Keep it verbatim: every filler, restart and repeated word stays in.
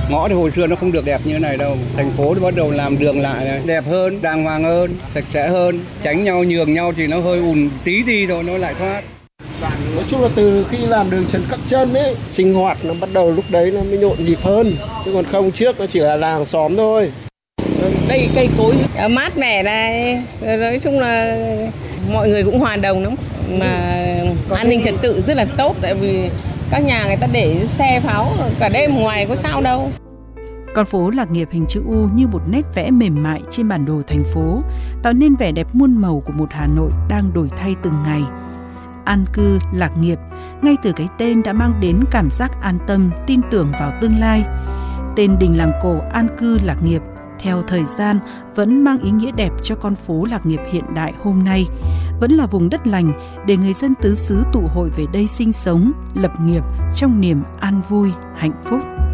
Ngõ thì hồi xưa nó không được đẹp như thế này đâu. Thành phố thì bắt đầu làm đường lại này, đẹp hơn, đàng hoàng hơn, sạch sẽ hơn, tránh nhau nhường nhau thì nó hơi ùn tí đi thôi nó lại thoát. Nói chung là từ khi làm đường Trần Khắc Trân ấy, sinh hoạt nó bắt đầu lúc đấy nó mới nhộn nhịp hơn, chứ còn không trước nó chỉ là làng xóm thôi. Đây cây cối mát mẻ này, nói chung là mọi người cũng hòa đồng lắm, mà an ninh trật tự rất là tốt, tại vì các nhà người ta để xe pháo cả đêm ngoài có sao đâu. Con phố Lạc Nghiệp hình chữ U như một nét vẽ mềm mại trên bản đồ thành phố, tạo nên vẻ đẹp muôn màu của một Hà Nội đang đổi thay từng ngày. An cư lạc nghiệp, ngay từ cái tên đã mang đến cảm giác an tâm, tin tưởng vào tương lai. Tên đình làng cổ An cư lạc nghiệp theo thời gian vẫn mang ý nghĩa đẹp cho con phố Lạc Nghiệp hiện đại hôm nay, vẫn là vùng đất lành để người dân tứ xứ tụ hội về đây sinh sống, lập nghiệp trong niềm an vui, hạnh phúc.